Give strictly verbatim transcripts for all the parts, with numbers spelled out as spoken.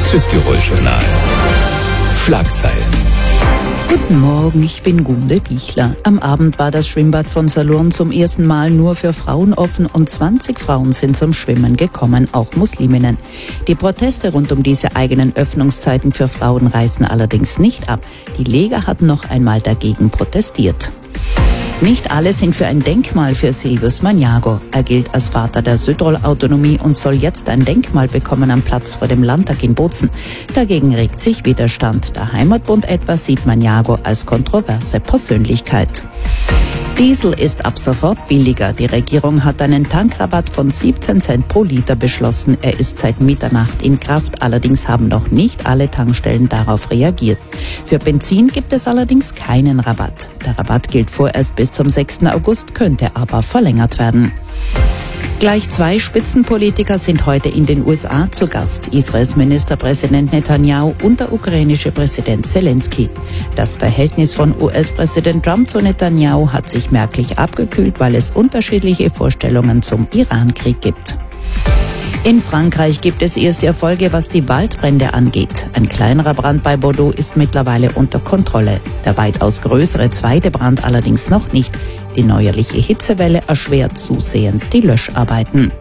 Südtirol-Journal. Schlagzeilen. Guten Morgen, ich bin Gunde Bichler. Am Abend war das Schwimmbad von Salurn zum ersten Mal nur für Frauen offen und zwanzig Frauen sind zum Schwimmen gekommen, auch Musliminnen. Die Proteste rund um diese eigenen Öffnungszeiten für Frauen reißen allerdings nicht ab. Die Leger hatten noch einmal dagegen protestiert. Nicht alle sind für ein Denkmal für Silvius Magnago. Er gilt als Vater der Südtirol-Autonomie und soll jetzt ein Denkmal bekommen am Platz vor dem Landtag in Bozen. Dagegen regt sich Widerstand. Der Heimatbund etwa sieht Magnago als kontroverse Persönlichkeit. Diesel ist ab sofort billiger. Die Regierung hat einen Tankrabatt von siebzehn Cent pro Liter beschlossen. Er ist seit Mitternacht in Kraft. Allerdings haben noch nicht alle Tankstellen darauf reagiert. Für Benzin gibt es allerdings keinen Rabatt. Der Rabatt gilt vorerst bis zum sechsten August, könnte aber verlängert werden. Gleich zwei Spitzenpolitiker sind heute in den U S A zu Gast. Israels Ministerpräsident Netanyahu und der ukrainische Präsident Zelensky. Das Verhältnis von U S-Präsident Trump zu Netanyahu hat sich merklich abgekühlt, weil es unterschiedliche Vorstellungen zum Iran-Krieg gibt. In Frankreich gibt es erste Erfolge, was die Waldbrände angeht. Ein kleinerer Brand bei Bordeaux ist mittlerweile unter Kontrolle. Der weitaus größere zweite Brand allerdings noch nicht. Die neuerliche Hitzewelle erschwert zusehends die Löscharbeiten.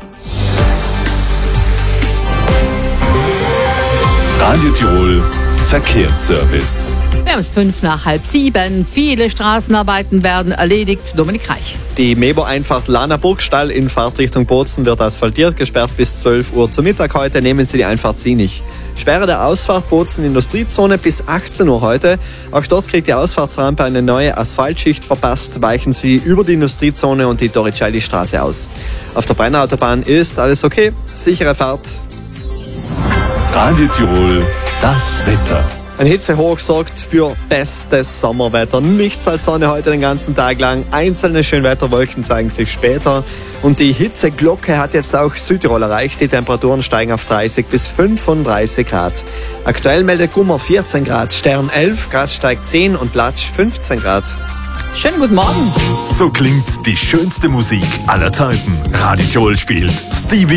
Radio Tirol Verkehrsservice. Wir haben es fünf nach halb sieben. Viele Straßenarbeiten werden erledigt. Dominik Reich. Die Mebo-Einfahrt Lana Burgstall in Fahrtrichtung Bozen wird asphaltiert, gesperrt bis zwölf Uhr zum Mittag heute. Nehmen Sie die Einfahrt Sinich. Sperre der Ausfahrt Bozen Industriezone bis achtzehn Uhr heute. Auch dort kriegt die Ausfahrtsrampe eine neue Asphaltschicht verpasst. Weichen Sie über die Industriezone und die Torricelli-Straße aus. Auf der Brennautobahn ist alles okay. Sichere Fahrt. Radio Tirol, das Wetter. Ein Hitzehoch sorgt für bestes Sommerwetter. Nichts als Sonne heute den ganzen Tag lang. Einzelne Schönwetterwolken zeigen sich später. Und die Hitzeglocke hat jetzt auch Südtirol erreicht. Die Temperaturen steigen auf dreißig bis fünfunddreißig Grad. Aktuell meldet Gummer vierzehn Grad, Stern elf, Gras steigt zehn und Latsch fünfzehn Grad. Schönen guten Morgen. So klingt die schönste Musik aller Zeiten. Radio Tirol spielt Stevie